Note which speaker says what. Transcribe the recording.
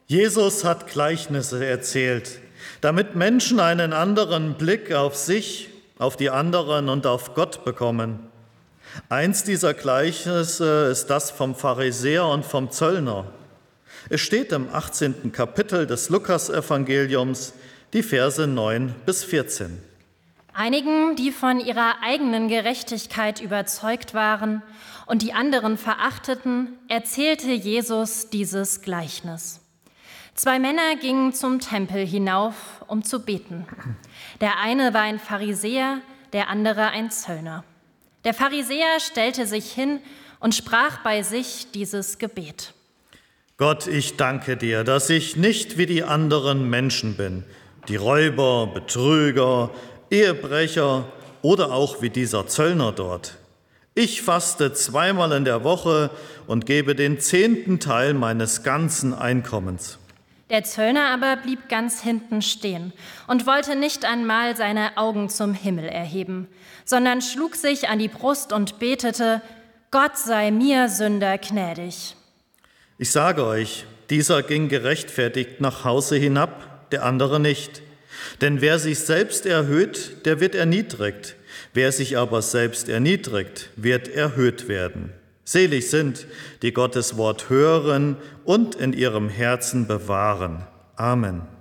Speaker 1: Jesus hat Gleichnisse erzählt, damit Menschen einen anderen Blick auf sich, auf die anderen und auf Gott bekommen. Eins dieser Gleichnisse ist das vom Pharisäer und vom Zöllner. Es steht im 18. Kapitel des Lukasevangeliums, die Verse 9 bis 14.
Speaker 2: Einigen, die von ihrer eigenen Gerechtigkeit überzeugt waren und die anderen verachteten, erzählte Jesus dieses Gleichnis. 2 Männer gingen zum Tempel hinauf, um zu beten. Der eine war ein Pharisäer, der andere ein Zöllner. Der Pharisäer stellte sich hin und sprach bei sich dieses Gebet.
Speaker 1: Gott, ich danke dir, dass ich nicht wie die anderen Menschen bin, die Räuber, Betrüger, Ehebrecher oder auch wie dieser Zöllner dort. Ich faste 2-mal in der Woche und gebe den 10. Teil meines ganzen Einkommens.
Speaker 2: Der Zöllner aber blieb ganz hinten stehen und wollte nicht einmal seine Augen zum Himmel erheben, sondern schlug sich an die Brust und betete, Gott sei mir Sünder gnädig.
Speaker 1: Ich sage euch, dieser ging gerechtfertigt nach Hause hinab, der andere nicht. Denn wer sich selbst erhöht, der wird erniedrigt. Wer sich aber selbst erniedrigt, wird erhöht werden. Selig sind, die Gottes Wort hören und in ihrem Herzen bewahren. Amen.